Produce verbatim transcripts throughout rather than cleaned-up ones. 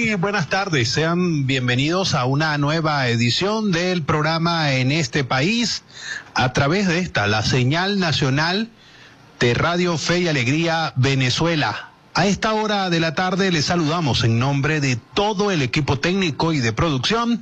Muy buenas tardes, sean bienvenidos a una nueva edición del programa En este País, a través de esta, la señal nacional de Radio Fe y Alegría Venezuela. A esta hora de la tarde les saludamos en nombre de todo el equipo técnico y de producción.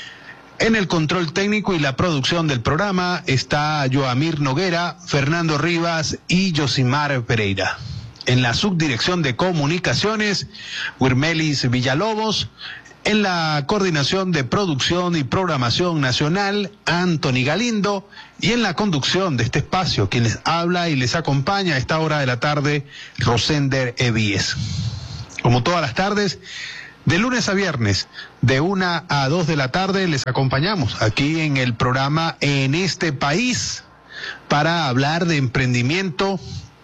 En el control técnico y la producción del programa está Joamir Noguera, Fernando Rivas y Yosimar Pereira. En la subdirección de comunicaciones, Wirmelis Villalobos. En la coordinación de producción y programación nacional, Anthony Galindo. Y en la conducción de este espacio, quien les habla y les acompaña a esta hora de la tarde, Rosender Evíes. Como todas las tardes, de lunes a viernes, de una a dos de la tarde, les acompañamos aquí en el programa En este País para hablar de emprendimiento,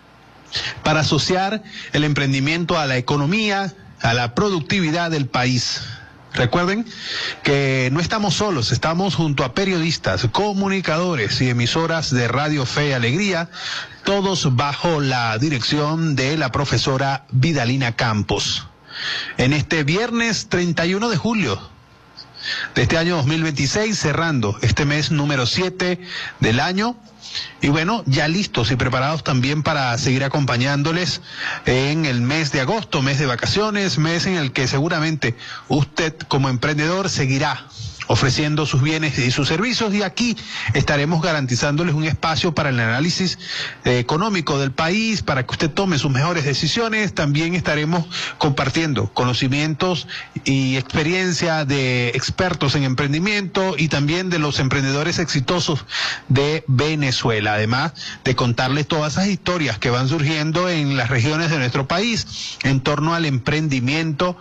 para asociar el emprendimiento a la economía, a la productividad del país. Recuerden que no estamos solos, estamos junto a periodistas, comunicadores y emisoras de Radio Fe y Alegría, todos bajo la dirección de la profesora Vidalina Campos. En este viernes treinta y uno de julio de este año dos mil veintiséis, cerrando este mes número siete del año. Y bueno, ya listos y preparados también para seguir acompañándoles en el mes de agosto, mes de vacaciones, mes en el que seguramente usted como emprendedor seguirá ofreciendo sus bienes y sus servicios, y aquí estaremos garantizándoles un espacio para el análisis eh, económico del país, para que usted tome sus mejores decisiones. También estaremos compartiendo conocimientos y experiencia de expertos en emprendimiento y también de los emprendedores exitosos de Venezuela, además de contarles todas esas historias que van surgiendo en las regiones de nuestro país en torno al emprendimiento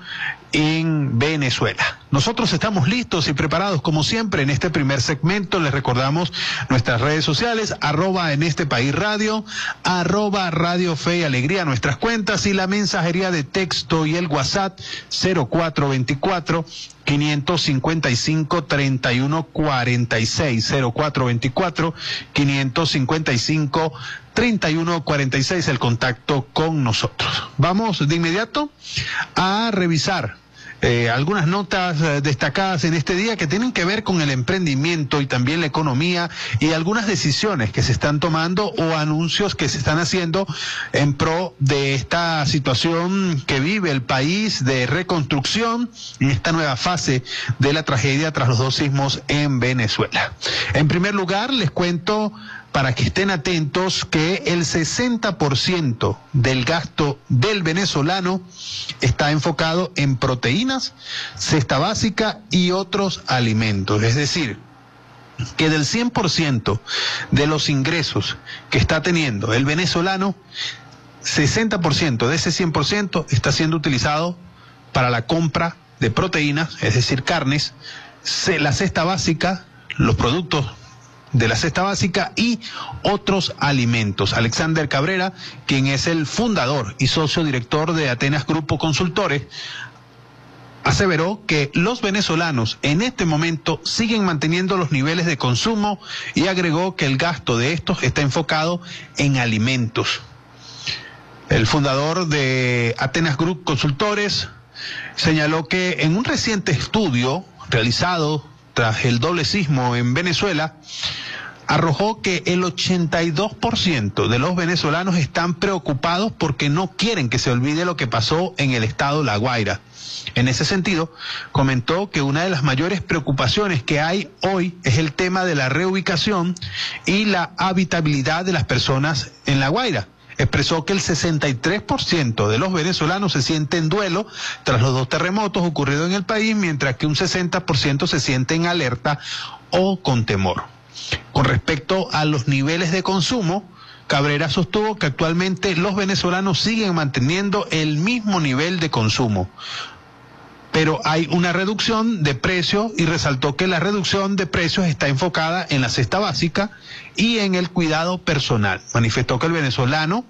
en Venezuela. Nosotros estamos listos y preparados como siempre en este primer segmento. Les recordamos nuestras redes sociales, arroba en este país radio, arroba Radio Fe y Alegría, nuestras cuentas, y la mensajería de texto y el WhatsApp cero cuatro veinticuatro, quinientos cincuenta y cinco, treinta y uno cuarenta y seis, cero cuatro veinticuatro, quinientos cincuenta y cinco, treinta y uno cuarenta y seis, el contacto con nosotros. Vamos de inmediato a revisar Eh, algunas notas eh, destacadas en este día que tienen que ver con el emprendimiento y también la economía, y algunas decisiones que se están tomando o anuncios que se están haciendo en pro de esta situación que vive el país de reconstrucción en esta nueva fase de la tragedia tras los dos sismos en Venezuela. En primer lugar, les cuento, para que estén atentos, que el sesenta por ciento del gasto del venezolano está enfocado en proteínas, cesta básica y otros alimentos. Es decir, que del cien por ciento de los ingresos que está teniendo el venezolano, sesenta por ciento de ese cien por ciento está siendo utilizado para la compra de proteínas, es decir, carnes, la cesta básica, los productos de la cesta básica y otros alimentos. Alexander Cabrera, quien es el fundador y socio director de Atenas Grupo Consultores, aseveró que los venezolanos en este momento siguen manteniendo los niveles de consumo, y agregó que el gasto de estos está enfocado en alimentos. El fundador de Atenas Group Consultores señaló que en un reciente estudio realizado tras el doble sismo en Venezuela, arrojó que el ochenta y dos por ciento de los venezolanos están preocupados porque no quieren que se olvide lo que pasó en el estado La Guaira. En ese sentido, comentó que una de las mayores preocupaciones que hay hoy es el tema de la reubicación y la habitabilidad de las personas en La Guaira. Expresó que el sesenta y tres por ciento de los venezolanos se siente en duelo tras los dos terremotos ocurridos en el país, mientras que un sesenta por ciento se siente en alerta o con temor. Con respecto a los niveles de consumo, Cabrera sostuvo que actualmente los venezolanos siguen manteniendo el mismo nivel de consumo, pero hay una reducción de precios, y resaltó que la reducción de precios está enfocada en la cesta básica y en el cuidado personal. Manifestó que el venezolano,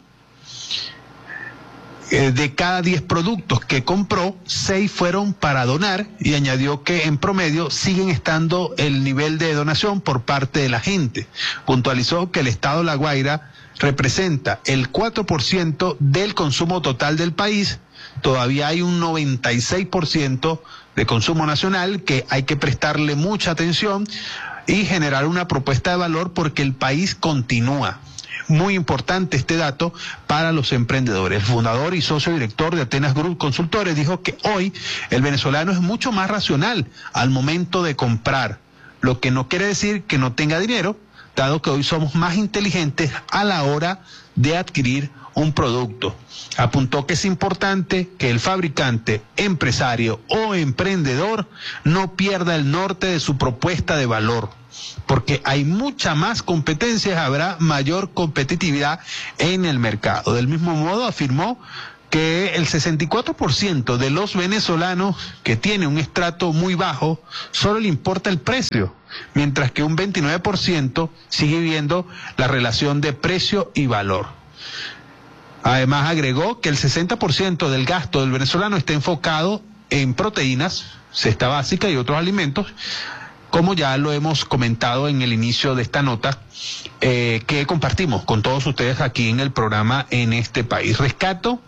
eh, de cada diez productos que compró, seis fueron para donar, y añadió que en promedio siguen estando el nivel de donación por parte de la gente. Puntualizó que el estado La Guaira representa el cuatro por ciento del consumo total del país, todavía hay un noventa y seis por ciento de consumo nacional que hay que prestarle mucha atención y generar una propuesta de valor porque el país continúa. Muy importante este dato para los emprendedores. El fundador y socio director de Atenas Group Consultores dijo que hoy el venezolano es mucho más racional al momento de comprar, lo que no quiere decir que no tenga dinero, dado que hoy somos más inteligentes a la hora de adquirir un producto. Apuntó que es importante que el fabricante, empresario o emprendedor no pierda el norte de su propuesta de valor, porque hay mucha más competencia, habrá mayor competitividad en el mercado. Del mismo modo, afirmó que el sesenta y cuatro por ciento de los venezolanos que tienen un estrato muy bajo solo le importa el precio, mientras que un veintinueve por ciento sigue viendo la relación de precio y valor. Además agregó que el sesenta por ciento del gasto del venezolano está enfocado en proteínas, cesta básica y otros alimentos, como ya lo hemos comentado en el inicio de esta nota eh, que compartimos con todos ustedes aquí en el programa En este País. Rescato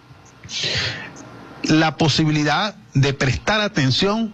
la posibilidad de prestar atención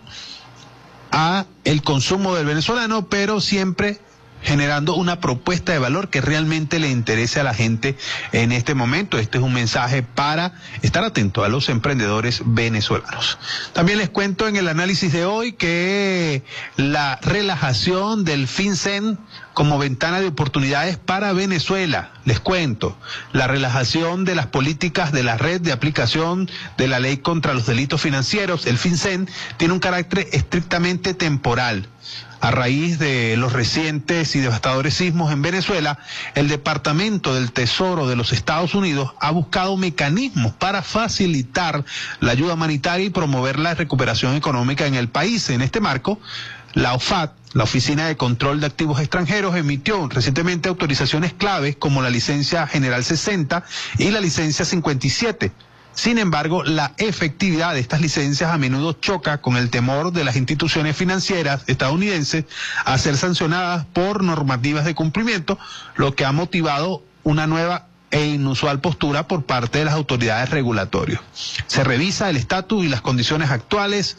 a el consumo del venezolano, pero siempre generando una propuesta de valor que realmente le interese a la gente en este momento. Este es un mensaje para estar atento a los emprendedores venezolanos. También les cuento en el análisis de hoy que la relajación del FinCEN como ventana de oportunidades para Venezuela. Les cuento, la relajación de las políticas de la red de aplicación de la ley contra los delitos financieros, el FinCEN, tiene un carácter estrictamente temporal. A raíz de los recientes y devastadores sismos en Venezuela, el Departamento del Tesoro de los Estados Unidos ha buscado mecanismos para facilitar la ayuda humanitaria y promover la recuperación económica en el país. En este marco, la O F A C, la Oficina de Control de Activos Extranjeros, emitió recientemente autorizaciones claves como la licencia General sesenta y la licencia cincuenta y siete. Sin embargo, la efectividad de estas licencias a menudo choca con el temor de las instituciones financieras estadounidenses a ser sancionadas por normativas de cumplimiento, lo que ha motivado una nueva e inusual postura por parte de las autoridades regulatorias. Se revisa el estatus y las condiciones actuales,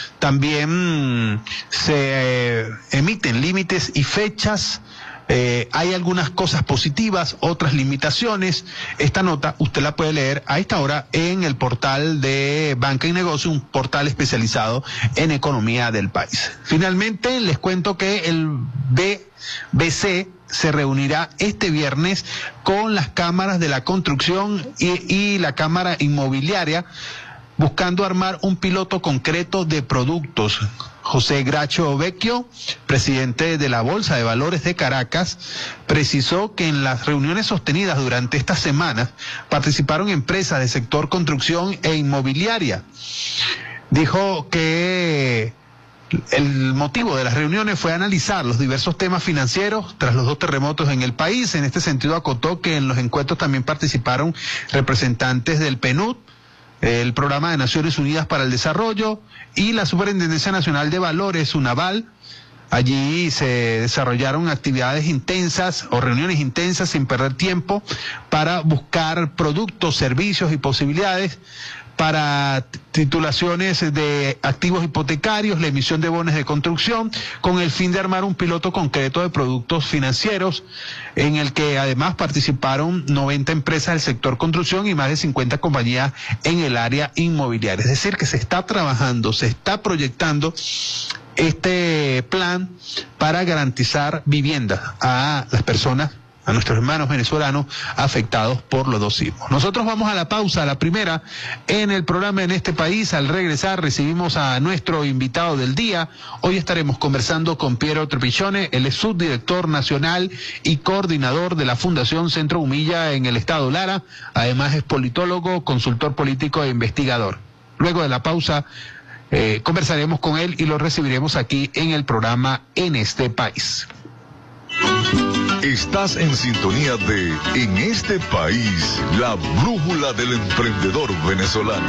también se eh, emiten límites y fechas. Eh, hay algunas cosas positivas, otras limitaciones. Esta nota usted la puede leer a esta hora en el portal de Banca y Negocio, un portal especializado en economía del país. Finalmente, les cuento que el B B C se reunirá este viernes con las cámaras de la construcción y, y la Cámara Inmobiliaria, buscando armar un piloto concreto de productos. José Gracho Vecchio, presidente de la Bolsa de Valores de Caracas, precisó que en las reuniones sostenidas durante estas semanas participaron empresas del sector construcción e inmobiliaria. Dijo que el motivo de las reuniones fue analizar los diversos temas financieros tras los dos terremotos en el país. En este sentido, acotó que en los encuentros también participaron representantes del P N U D, el Programa de Naciones Unidas para el Desarrollo y la Superintendencia Nacional de Valores, UNAVAL. Allí se desarrollaron actividades intensas o reuniones intensas sin perder tiempo para buscar productos, servicios y posibilidades para titulaciones de activos hipotecarios, la emisión de bonos de construcción, con el fin de armar un piloto concreto de productos financieros, en el que además participaron noventa empresas del sector construcción y más de cincuenta compañías en el área inmobiliaria. Es decir, que se está trabajando, se está proyectando este plan para garantizar vivienda a las personas, a nuestros hermanos venezolanos afectados por los dos sismos. Nosotros vamos a la pausa, la primera, en el programa En este País. Al regresar recibimos a nuestro invitado del día. Hoy estaremos conversando con Piero Trepigione, él es subdirector nacional y coordinador de la Fundación Centro Humilla en el estado Lara. Además es politólogo, consultor político e investigador. Luego de la pausa eh, conversaremos con él y lo recibiremos aquí en el programa En este País. Estás en sintonía de En este País, la brújula del emprendedor venezolano.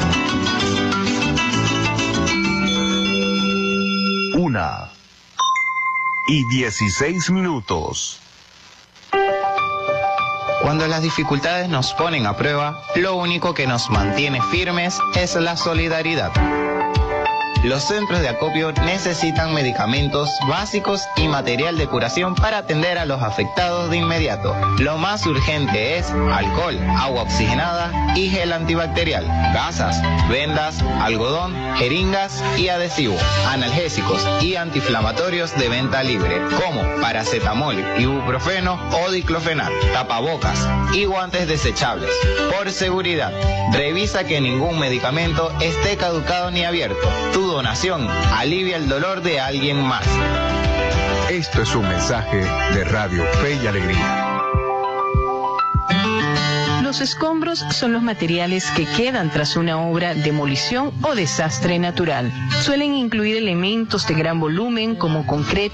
Una y dieciséis minutos. Cuando las dificultades nos ponen a prueba, lo único que nos mantiene firmes es la solidaridad. Los centros de acopio necesitan medicamentos básicos y material de curación para atender a los afectados de inmediato. Lo más urgente es alcohol, agua oxigenada y gel antibacterial, gasas, vendas, algodón, jeringas y adhesivos, analgésicos y antiinflamatorios de venta libre, como paracetamol, ibuprofeno o diclofenac, tapabocas y guantes desechables. Por seguridad, revisa que ningún medicamento esté caducado ni abierto. Tu donación alivia el dolor de alguien más. Esto es un mensaje de Radio Fe y Alegría. Los escombros son los materiales que quedan tras una obra, demolición o desastre natural. Suelen incluir elementos de gran volumen como concreto,